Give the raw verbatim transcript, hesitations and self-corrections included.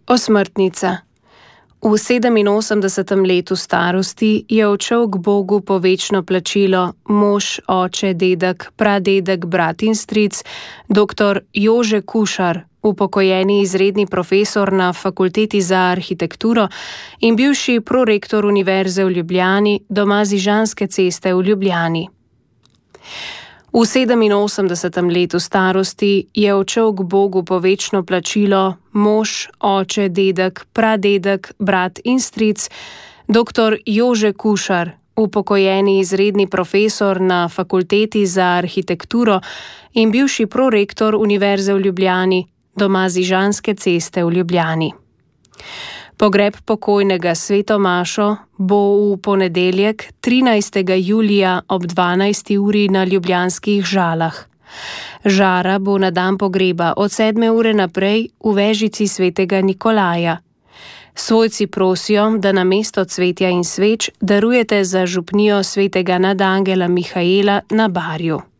Osmrtnica. V sedeminosemdesetem letu starosti je odšel k Bogu po večno plačilo mož, oče, dedek, pradedek, brat in stric, doktor Jože Kušar, upokojeni izredni profesor na Fakulteti za arhitekturo in bivši prorektor Univerze v Ljubljani, doma z Ižanske ceste v Ljubljani. V sedeminosemdesetem letu starosti je odšel k Bogu po večno plačilo mož, oče, dedek, pradedek, brat in stric, doktor Jože Kušar, upokojeni izredni profesor na Fakulteti za arhitekturo in bivši prorektor Univerze v Ljubljani, doma z Ižanske ceste v Ljubljani. Pogreb pokojnega svetomašo bo v ponedeljek, trinajstega julija ob dvanajsti uri na ljubljanskih Žalah. Žara bo na dan pogreba od sedme ure naprej v vežici svetega Nikolaja. Svojci prosijo, da namesto cvetja in sveč darujete za župnijo svetega nadangela Mihaela na Barju.